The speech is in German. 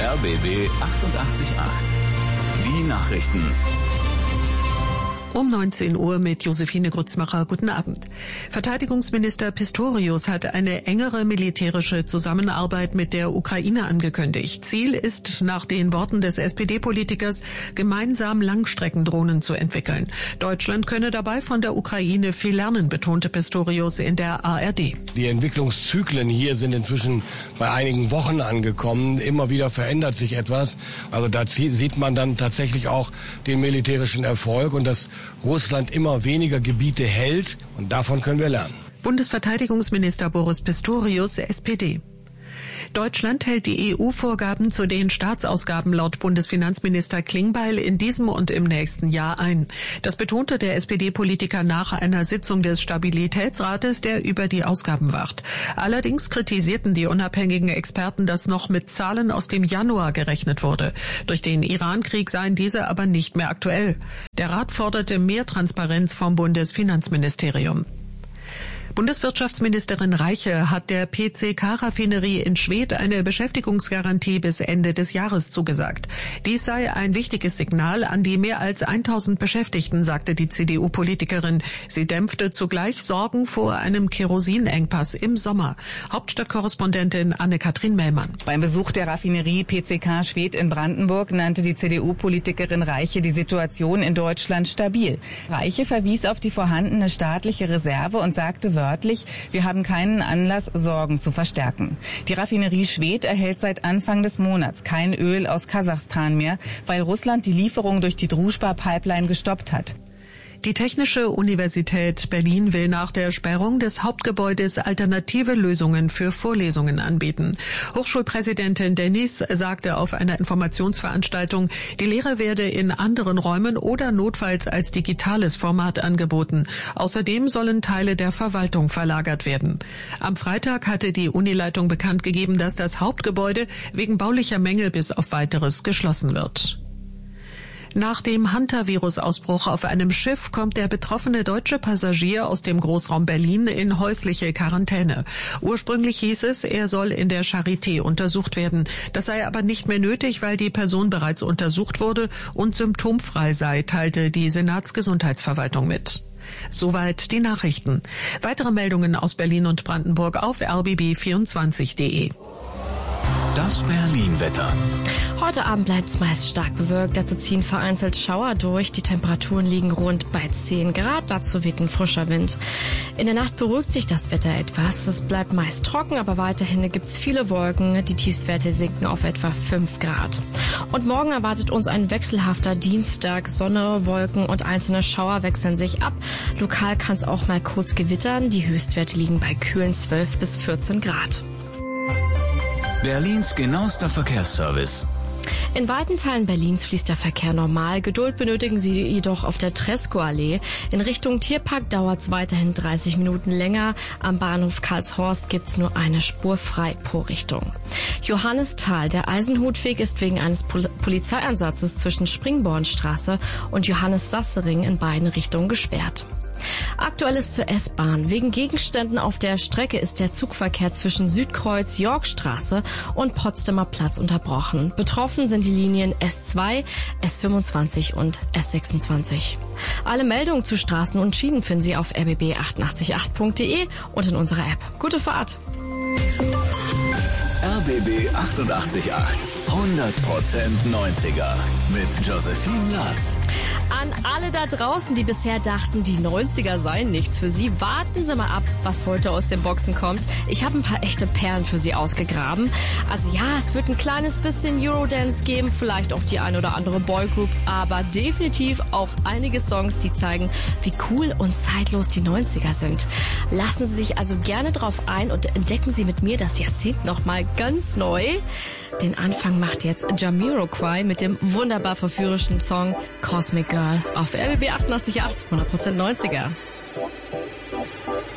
RBB 888. Die Nachrichten. Um 19 Uhr mit Josephine Grützmacher. Guten Abend. Verteidigungsminister Pistorius hat eine engere militärische Zusammenarbeit mit der Ukraine angekündigt. Ziel ist, nach den Worten des SPD-Politikers, gemeinsam Langstreckendrohnen zu entwickeln. Deutschland könne dabei von der Ukraine viel lernen, betonte Pistorius in der ARD. Die Entwicklungszyklen hier sind inzwischen bei einigen Wochen angekommen. Immer wieder verändert sich etwas. Also da sieht man dann tatsächlich auch den militärischen Erfolg und dass Russland immer weniger Gebiete hält, und davon können wir lernen. Bundesverteidigungsminister Boris Pistorius, SPD. Deutschland hält die EU-Vorgaben zu den Staatsausgaben laut Bundesfinanzminister Klingbeil in diesem und im nächsten Jahr ein. Das betonte der SPD-Politiker nach einer Sitzung des Stabilitätsrates, der über die Ausgaben wacht. Allerdings kritisierten die unabhängigen Experten, dass noch mit Zahlen aus dem Januar gerechnet wurde. Durch den Iran-Krieg seien diese aber nicht mehr aktuell. Der Rat forderte mehr Transparenz vom Bundesfinanzministerium. Bundeswirtschaftsministerin Reiche hat der PCK-Raffinerie in Schwedt eine Beschäftigungsgarantie bis Ende des Jahres zugesagt. Dies sei ein wichtiges Signal an die mehr als 1000 Beschäftigten, sagte die CDU-Politikerin. Sie dämpfte zugleich Sorgen vor einem Kerosinengpass im Sommer. Hauptstadtkorrespondentin Anne-Kathrin Mellmann. Beim Besuch der Raffinerie PCK Schwedt in Brandenburg nannte die CDU-Politikerin Reiche die Situation in Deutschland stabil. Reiche verwies auf die vorhandene staatliche Reserve und sagte wörtlich, wir haben keinen Anlass, Sorgen zu verstärken. Die Raffinerie Schwedt erhält seit Anfang des Monats kein Öl aus Kasachstan mehr, weil Russland die Lieferung durch die Druzhba-Pipeline gestoppt hat. Die Technische Universität Berlin will nach der Sperrung des Hauptgebäudes alternative Lösungen für Vorlesungen anbieten. Hochschulpräsidentin Dennis sagte auf einer Informationsveranstaltung, die Lehre werde in anderen Räumen oder notfalls als digitales Format angeboten. Außerdem sollen Teile der Verwaltung verlagert werden. Am Freitag hatte die Unileitung bekannt gegeben, dass das Hauptgebäude wegen baulicher Mängel bis auf Weiteres geschlossen wird. Nach dem Hantavirus-Ausbruch auf einem Schiff kommt der betroffene deutsche Passagier aus dem Großraum Berlin in häusliche Quarantäne. Ursprünglich hieß es, er soll in der Charité untersucht werden. Das sei aber nicht mehr nötig, weil die Person bereits untersucht wurde und symptomfrei sei, teilte die Senatsgesundheitsverwaltung mit. Soweit die Nachrichten. Weitere Meldungen aus Berlin und Brandenburg auf rbb24.de. Das Berlin-Wetter. Heute Abend bleibt es meist stark bewölkt. Dazu ziehen vereinzelt Schauer durch. Die Temperaturen liegen rund bei 10 Grad. Dazu weht ein frischer Wind. In der Nacht beruhigt sich das Wetter etwas. Es bleibt meist trocken, aber weiterhin gibt es viele Wolken. Die Tiefstwerte sinken auf etwa 5 Grad. Und morgen erwartet uns ein wechselhafter Dienstag. Sonne, Wolken und einzelne Schauer wechseln sich ab. Lokal kann es auch mal kurz gewittern. Die Höchstwerte liegen bei kühlen 12 bis 14 Grad. Berlins genauester Verkehrsservice. In weiten Teilen Berlins fließt der Verkehr normal. Geduld benötigen Sie jedoch auf der Treskoallee. In Richtung Tierpark dauert es weiterhin 30 Minuten länger. Am Bahnhof Karlshorst gibt es nur eine Spur frei pro Richtung. Johannisthal. Der Eisenhutweg ist wegen eines Polizeieinsatzes zwischen Springbornstraße und Johannes-Sassering in beiden Richtungen gesperrt. Aktuelles zur S-Bahn. Wegen Gegenständen auf der Strecke ist der Zugverkehr zwischen Südkreuz, Yorkstraße und Potsdamer Platz unterbrochen. Betroffen sind die Linien S2, S25 und S26. Alle Meldungen zu Straßen und Schienen finden Sie auf rbb888.de und in unserer App. Gute Fahrt! RBB 888. 100% 90er mit Josephine Lass. An alle da draußen, die bisher dachten, die 90er seien nichts für Sie, warten Sie mal ab, was heute aus den Boxen kommt. Ich habe ein paar echte Perlen für Sie ausgegraben. Also ja, es wird ein kleines bisschen Eurodance geben, vielleicht auch die ein oder andere Boygroup, aber definitiv auch einige Songs, die zeigen, wie cool und zeitlos die 90er sind. Lassen Sie sich also gerne drauf ein und entdecken Sie mit mir das Jahrzehnt nochmal ganz neu. Den Anfang macht jetzt Jamiroquai mit dem wunderbar verführerischen Song Cosmic Girl auf RBB 88.8, 100% 90er.